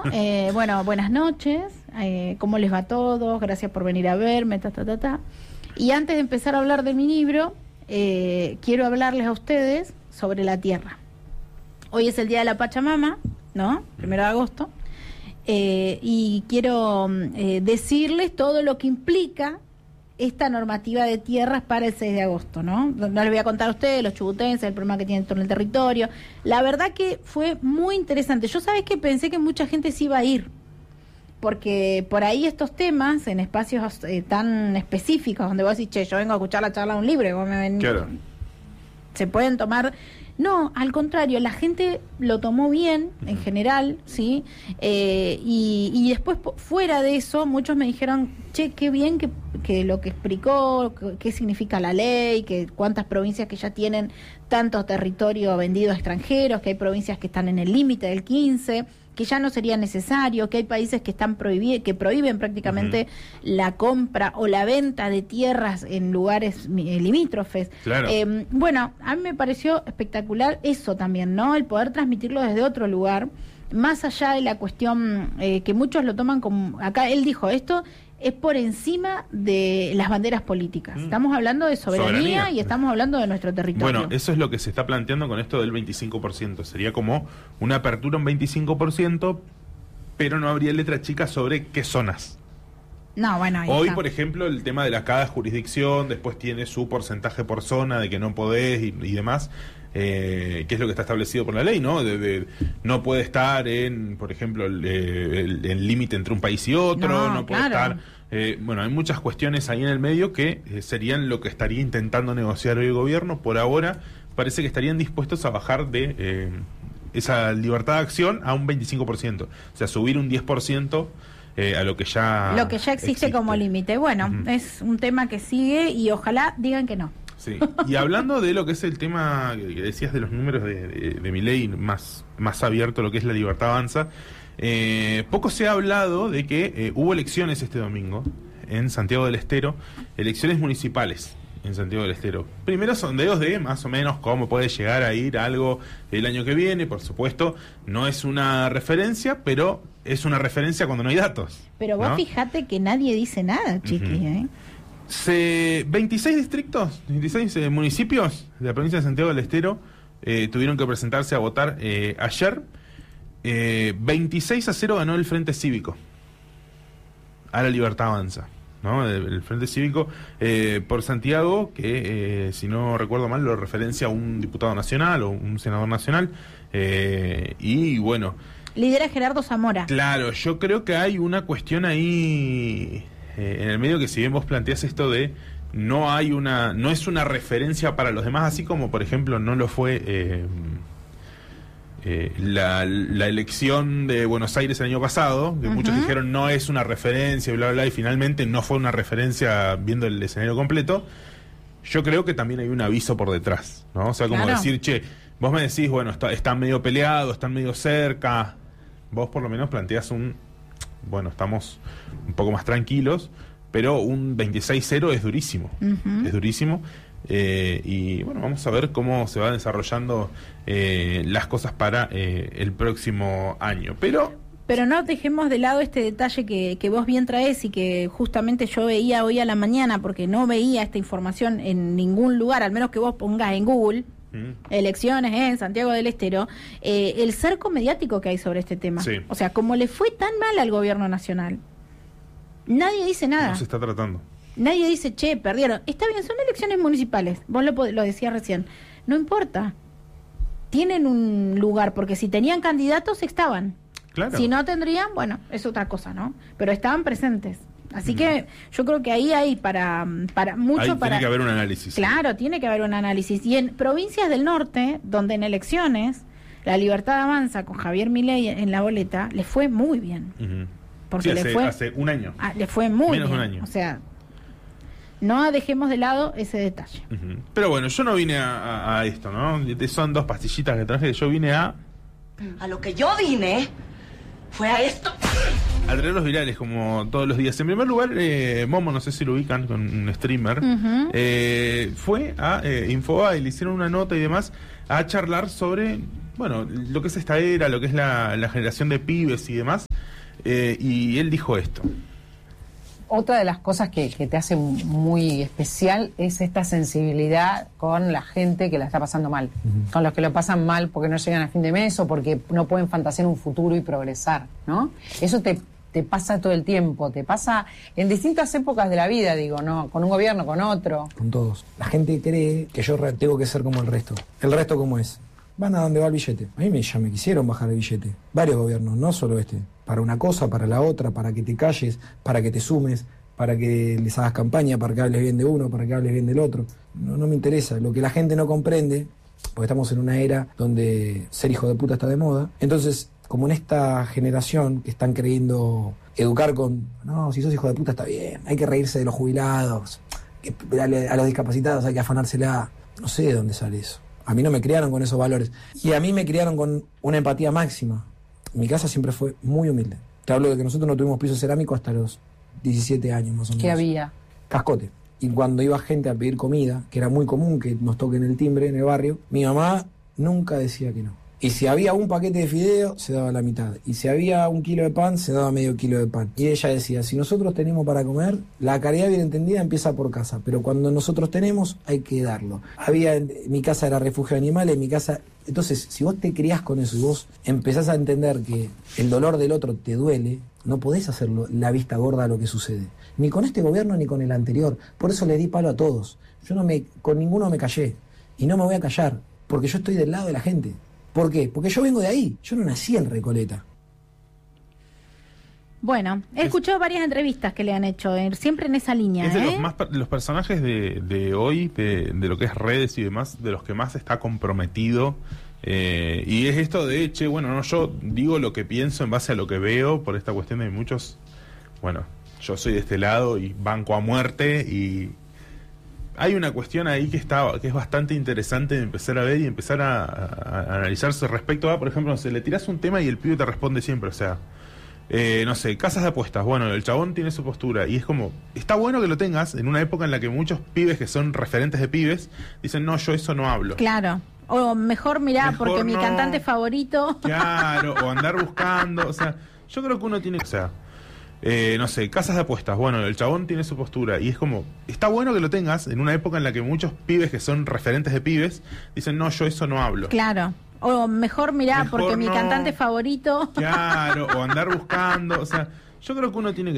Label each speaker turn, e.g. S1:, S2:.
S1: Bueno, buenas noches. ¿Cómo les va a todos? Gracias por venir a verme. Y antes de empezar a hablar de mi libro, quiero hablarles a ustedes sobre la tierra. Hoy es el Día de la Pachamama, ¿no? 1 de agosto. Y quiero decirles todo lo que implica esta normativa de tierras para el 6 de agosto, ¿no? No les voy a contar a ustedes, los chubutenses, el problema que tienen en el territorio. La verdad que fue muy interesante. Yo, ¿sabés qué? Pensé que mucha gente se iba a ir, porque por ahí estos temas, en espacios tan específicos, donde vos decís, che, yo vengo a escuchar la charla de un libro, y vos me ven, claro, se pueden tomar... No, al contrario, la gente lo tomó bien, en general, ¿sí? Y después, fuera de eso, muchos me dijeron, che, qué bien que lo que explicó, qué significa la ley, que cuántas provincias que ya tienen tanto territorio vendido a extranjeros, que hay provincias que están en el límite del 15%, que ya no sería necesario, que hay países que están que prohíben prácticamente la compra o la venta de tierras en lugares limítrofes. Claro. Bueno, a mí me pareció espectacular eso también, ¿no? El poder transmitirlo desde otro lugar, más allá de la cuestión que muchos lo toman como... Acá él dijo, esto es por encima de las banderas políticas. Estamos hablando de soberanía y estamos hablando de nuestro territorio.
S2: Bueno, eso es lo que se está planteando con esto del 25%. Sería como una apertura un 25%, pero no habría letra chica sobre qué zonas.
S1: No, bueno, ahí
S2: hoy,
S1: está.
S2: Por ejemplo, el tema de cada jurisdicción, después tiene su porcentaje por zona de que no podés y demás, que es lo que está establecido por la ley, ¿no? No puede estar en, por ejemplo, el límite entre un país y otro, no puede estar... bueno, hay muchas cuestiones ahí en el medio que serían lo que estaría intentando negociar hoy el gobierno. Por ahora parece que estarían dispuestos a bajar de esa libertad de acción a un 25%, o sea, subir un 10%. A lo que ya
S1: existe como límite. Bueno, es un tema que sigue y ojalá digan que no.
S2: Sí. Y hablando de lo que es el tema que decías de los números de Milei, más abierto lo que es la Libertad Avanza, poco se ha hablado de que hubo elecciones este domingo en Santiago del Estero, elecciones municipales en Santiago del Estero. Primeros sondeos de más o menos cómo puede llegar a ir algo el año que viene. Por supuesto, no es una referencia, pero es una referencia cuando no hay datos.
S1: Pero vos, ¿no? Fíjate que nadie dice nada, chiqui,
S2: 26 distritos, 26 municipios de la provincia de Santiago del Estero tuvieron que presentarse a votar ayer. 26-0 ganó el Frente Cívico a la Libertad Avanza, ¿no? El Frente Cívico por Santiago, que si no recuerdo mal lo referencia a un diputado nacional o un senador nacional, y bueno,
S1: lidera Gerardo Zamora. Claro,
S2: yo creo que hay una cuestión ahí en el medio, que si bien vos planteás esto de no es una referencia para los demás, así como por ejemplo no lo fue la elección de Buenos Aires el año pasado, que muchos dijeron no es una referencia y bla, bla, bla, y finalmente no fue una referencia viendo el escenario completo. Yo creo que también hay un aviso por detrás, ¿no? O sea, como decir, che, vos me decís, bueno, están medio peleados, están medio cerca, vos por lo menos planteás bueno, estamos un poco más tranquilos, pero un 26-0 es durísimo, es durísimo. Y bueno, vamos a ver cómo se van desarrollando las cosas para el próximo año. Pero
S1: no dejemos de lado este detalle que vos bien traes y que justamente yo veía hoy a la mañana, porque no veía esta información en ningún lugar, al menos que vos pongas en Google elecciones en Santiago del Estero, el cerco mediático que hay sobre este tema. Sí. O sea, como le fue tan mal al gobierno nacional, nadie dice nada.
S2: No se está tratando.
S1: Nadie dice, che, perdieron. Está bien, son elecciones municipales. Vos lo decías recién. No importa. Tienen un lugar, porque si tenían candidatos, estaban. Claro. Si no tendrían, bueno, es otra cosa, ¿no? Pero estaban presentes. Así que yo creo que ahí hay para mucho.
S2: Ahí tiene que haber un análisis.
S1: Claro, tiene que haber un análisis. Y en provincias del norte, donde en elecciones la Libertad Avanza con Javier Milei en la boleta, le fue muy bien. Porque
S2: sí, hace un año.
S1: Le fue muy
S2: menos
S1: bien.
S2: Un año.
S1: O sea, no dejemos de lado ese detalle.
S2: Pero bueno, yo no vine a esto, ¿no? Son 2 pastillitas que traje. Yo vine a
S3: lo que yo vine fue a esto.
S2: A traer los virales, como todos los días. En primer lugar, Momo, no sé si lo ubican, con un streamer, fue a Infobae, le hicieron una nota y demás, a charlar sobre, bueno, lo que es esta era, lo que es la generación de pibes y demás. Y él dijo esto.
S4: Otra de las cosas que te hace muy especial es esta sensibilidad con la gente que la está pasando mal, con los que lo pasan mal porque no llegan a fin de mes o porque no pueden fantasear un futuro y progresar, ¿no? Eso te pasa todo el tiempo, te pasa en distintas épocas de la vida, digo, ¿no? Con un gobierno, con otro.
S5: Con todos. La gente cree que yo tengo que ser como el resto. ¿El resto cómo es? Van a donde va el billete. A mí ya me quisieron bajar el billete. Varios gobiernos, no solo este. Para una cosa, para la otra, para que te calles, para que te sumes, para que les hagas campaña, para que hables bien de uno, para que hables bien del otro. No me interesa. Lo que la gente no comprende, porque estamos en una era donde ser hijo de puta está de moda. Entonces, como en esta generación que están queriendo educar con, no, si sos hijo de puta está bien, hay que reírse de los jubilados, a los discapacitados hay que afanársela. No sé de dónde sale eso. A mí no me criaron con esos valores. Y a mí me criaron con una empatía máxima. Mi casa siempre fue muy humilde. Te hablo de que nosotros no tuvimos piso cerámico hasta los 17 años más o menos.
S4: ¿Qué había?
S5: Cascote. Y cuando iba gente a pedir comida, que era muy común que nos toquen el timbre en el barrio, mi mamá nunca decía que no. Y si había un paquete de fideo, se daba la mitad. Y si había 1 kilo de pan, se daba medio kilo de pan. Y ella decía, si nosotros tenemos para comer, la caridad bien entendida empieza por casa. Pero cuando nosotros tenemos, hay que darlo. Mi casa era refugio de animales, mi casa... Entonces, si vos te criás con eso y vos empezás a entender que el dolor del otro te duele, no podés hacer la vista gorda a lo que sucede. Ni con este gobierno ni con el anterior. Por eso le di palo a todos. Yo con ninguno me callé. Y no me voy a callar, porque yo estoy del lado de la gente. ¿Por qué? Porque yo vengo de ahí. Yo no nací en Recoleta.
S1: Bueno, he escuchado varias entrevistas que le han hecho, siempre en esa línea.
S2: Es de los personajes de hoy, de lo que es redes y demás, de los que más está comprometido. Y es esto de, bueno, no, yo digo lo que pienso en base a lo que veo, por esta cuestión de muchos, bueno, yo soy de este lado y banco a muerte, y hay una cuestión ahí que es bastante interesante de empezar a ver y empezar a analizarse respecto a, por ejemplo, no sé, le tirás un tema y el pibe te responde siempre, o sea, no sé, casas de apuestas, bueno, el chabón tiene su postura y es como, está bueno que lo tengas en una época en la que muchos pibes que son referentes de pibes dicen, no, yo eso no hablo.
S1: Claro, o mejor mirá, mejor porque no, mi cantante favorito.
S2: Claro, o andar buscando, o sea, yo creo que uno tiene, o sea, no sé, casas de apuestas, bueno, el chabón tiene su postura y es como, está bueno que lo tengas en una época en la que muchos pibes que son referentes de pibes dicen, no, yo eso no hablo.
S1: Claro, o mejor mirá, porque mi cantante favorito.
S2: Claro, o andar buscando, o sea, yo creo que uno tiene que